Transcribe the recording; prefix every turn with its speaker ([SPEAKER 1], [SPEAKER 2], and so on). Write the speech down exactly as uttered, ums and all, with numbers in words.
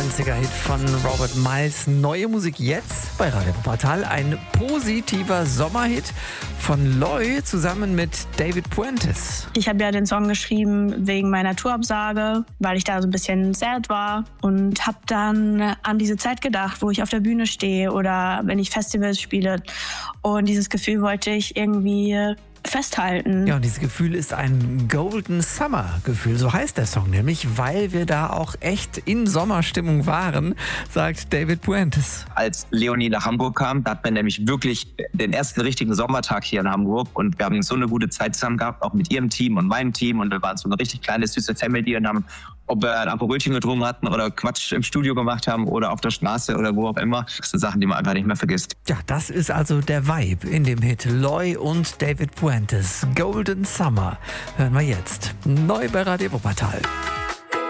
[SPEAKER 1] neunziger-Hit von Robert Miles. Neue Musik jetzt bei Radio Wuppertal. Ein positiver Sommerhit von Loy zusammen mit David Puentes.
[SPEAKER 2] Ich habe ja den Song geschrieben wegen meiner Tourabsage, weil ich da so ein bisschen sad war und habe dann an diese Zeit gedacht, wo ich auf der Bühne stehe oder wenn ich Festivals spiele. Und dieses Gefühl wollte ich irgendwie festhalten.
[SPEAKER 1] Ja, und dieses Gefühl ist ein Golden Summer Gefühl, so heißt der Song nämlich, weil wir da auch echt in Sommerstimmung waren, sagt David Puentes.
[SPEAKER 3] Als Leonie nach Hamburg kam, da hat man nämlich wirklich den ersten richtigen Sommertag hier in Hamburg und wir haben so eine gute Zeit zusammen gehabt, auch mit ihrem Team und meinem Team und wir waren so eine richtig kleine, süße Family und haben, ob wir ein Aperolchen getrunken hatten oder Quatsch im Studio gemacht haben oder auf der Straße oder wo auch immer. Das sind Sachen, die man einfach nicht mehr vergisst.
[SPEAKER 1] Ja, das ist also der Vibe in dem Hit Loy und David Puentes. Golden Summer hören wir jetzt. Neu bei Radio Wuppertal.